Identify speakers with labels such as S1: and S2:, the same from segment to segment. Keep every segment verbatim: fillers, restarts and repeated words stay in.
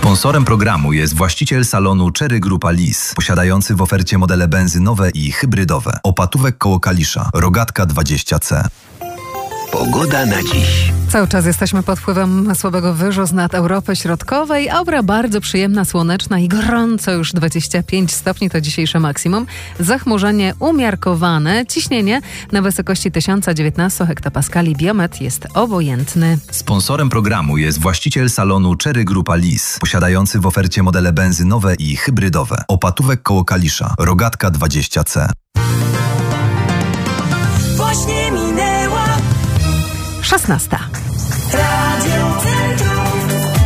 S1: Sponsorem programu jest właściciel salonu Cherry Grupa Lis, posiadający w ofercie modele benzynowe i hybrydowe. Opatówek koło Kalisza, Rogatka dwadzieścia C.
S2: Pogoda na dziś.
S3: Cały czas jesteśmy pod wpływem słabego wyżu z nad Europy Środkowej. Aura bardzo przyjemna, słoneczna i gorąco, już dwadzieścia pięć stopni to dzisiejsze maksimum. Zachmurzenie umiarkowane, ciśnienie na wysokości tysiąc dziewiętnaście hektopaskali, biometr jest obojętny.
S1: Sponsorem programu jest właściciel salonu Cherry Grupa Lis, posiadający w ofercie modele benzynowe i hybrydowe. Opatówek koło Kalisza, Rogatka dwadzieścia C.
S4: Właśnie minęła
S3: szesnasta.
S4: Radio Centrum.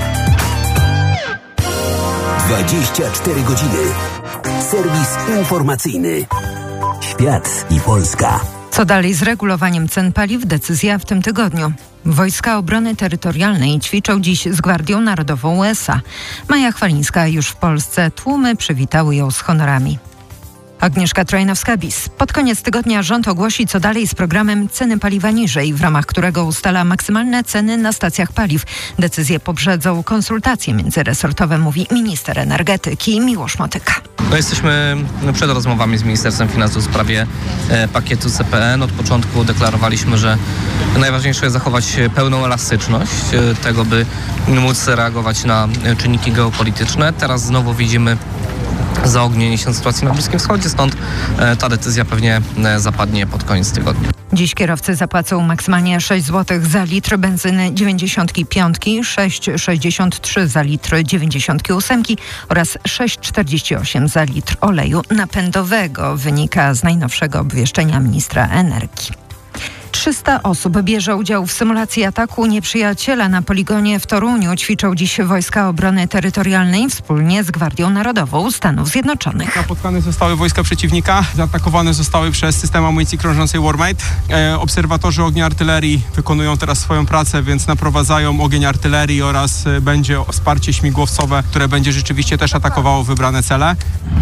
S2: dwadzieścia cztery godziny. Serwis informacyjny. Świat i Polska.
S5: Co dalej z regulowaniem cen paliw? Decyzja w tym tygodniu. Wojska Obrony Terytorialnej ćwiczą dziś z Gwardią Narodową U S A. Maja Chwalińska już w Polsce. Tłumy przywitały ją z honorami. Agnieszka Trojnowska-Bis. Pod koniec tygodnia rząd ogłosi, co dalej z programem Ceny paliwa niżej, w ramach którego ustala maksymalne ceny na stacjach paliw. Decyzję poprzedzą konsultacje międzyresortowe, mówi minister energetyki Miłosz Motyka.
S6: No jesteśmy przed rozmowami z Ministerstwem Finansów w sprawie e, pakietu C P N. Od początku deklarowaliśmy, że najważniejsze jest zachować pełną elastyczność e, tego, by móc reagować na e, czynniki geopolityczne. Teraz znowu widzimy zaognienie się sytuacji na Bliskim Wschodzie, stąd e, ta decyzja pewnie e, zapadnie pod koniec tygodnia.
S5: Dziś kierowcy zapłacą maksymalnie sześć złotych za litr benzyny dziewięćdziesiąt pięć, sześć sześćdziesiąt trzy za litr dziewięćdziesiąt osiem oraz sześć czterdzieści osiem za litr oleju napędowego, wynika z najnowszego obwieszczenia ministra energii. trzysta osób bierze udział w symulacji ataku nieprzyjaciela na poligonie w Toruniu. Ćwiczą dziś Wojska Obrony Terytorialnej wspólnie z Gwardią Narodową Stanów Zjednoczonych.
S7: Napotkane zostały wojska przeciwnika, zaatakowane zostały przez system amunicji krążącej Warmate. E, obserwatorzy ognia artylerii wykonują teraz swoją pracę, więc naprowadzają ogień artylerii oraz e, będzie wsparcie śmigłowcowe, które będzie rzeczywiście też atakowało wybrane cele.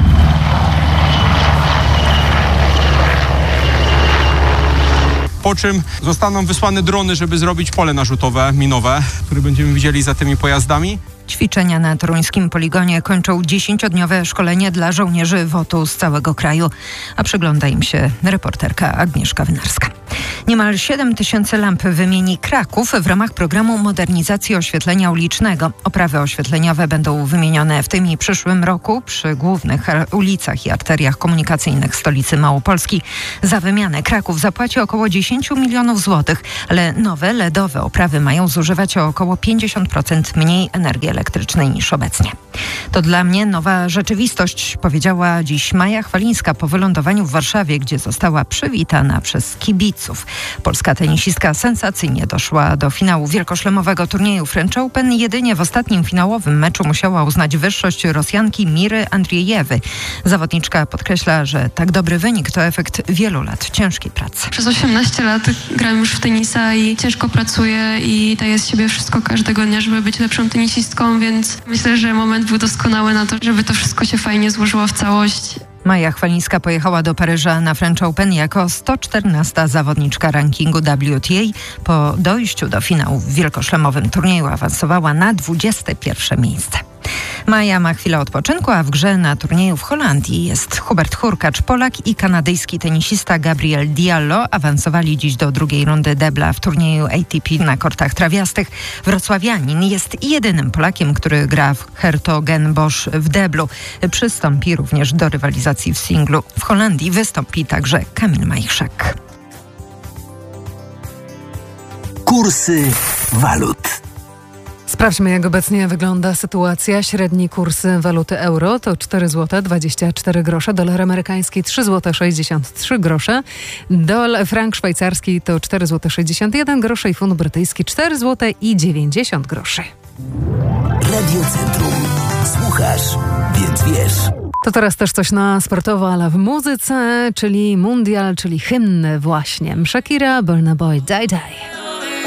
S7: Po czym zostaną wysłane drony, żeby zrobić pole narzutowe, minowe, które będziemy widzieli za tymi pojazdami.
S5: Ćwiczenia na toruńskim poligonie kończą dziesięciodniowe szkolenie dla żołnierzy W O T-u z całego kraju, a przygląda im się reporterka Agnieszka Wynarska. Niemal siedem tysięcy lamp wymieni Kraków w ramach programu modernizacji oświetlenia ulicznego. Oprawy oświetleniowe będą wymienione w tym i przyszłym roku przy głównych ulicach i arteriach komunikacyjnych stolicy Małopolski. Za wymianę Kraków zapłaci około dziesięć milionów złotych, ale nowe L E D-owe oprawy mają zużywać o około pięćdziesiąt procent mniej energii elektrycznej niż obecnie. To dla mnie nowa rzeczywistość, powiedziała dziś Maja Chwalińska po wylądowaniu w Warszawie, gdzie została przywitana przez kibiców. Polska tenisistka sensacyjnie doszła do finału wielkoszlemowego turnieju French Open. Jedynie w ostatnim finałowym meczu musiała uznać wyższość Rosjanki Miry Andriejewy. Zawodniczka podkreśla, że tak dobry wynik to efekt wielu lat ciężkiej pracy.
S8: Przez osiemnaście lat gram już w tenisa i ciężko pracuję i daję z siebie wszystko każdego dnia, żeby być lepszą tenisistką, więc myślę, że moment był doskonały na to, żeby to wszystko się fajnie złożyło w całość.
S5: Maja Chwalińska pojechała do Paryża na French Open jako sto czternasta zawodniczka rankingu W T A. Po dojściu do finału w wielkoszlemowym turnieju awansowała na dwudzieste pierwsze miejsce. Maja ma chwilę odpoczynku, a w grze na turnieju w Holandii jest Hubert Hurkacz. Polak i kanadyjski tenisista Gabriel Diallo awansowali dziś do drugiej rundy debla w turnieju A T P na kortach trawiastych. Wrocławianin jest jedynym Polakiem, który gra w Hertogenbosch w deblu. Przystąpi również do rywalizacji w singlu. W Holandii wystąpi także Kamil Majchrzak.
S2: Kursy walut.
S3: Sprawdźmy, jak obecnie wygląda sytuacja. Średni kurs waluty euro to cztery złote dwadzieścia cztery grosze, dolar amerykański trzy złote sześćdziesiąt trzy grosze, dolar frank szwajcarski to cztery złote sześćdziesiąt jeden grosze i funt brytyjski cztery złote i dziewięćdziesiąt groszy.
S2: Radio Centrum. Słuchasz, więc wiesz.
S3: To teraz też coś na sportowo, ale w muzyce, czyli mundial, czyli hymny właśnie. Shakira, Burna Boy, Die Die.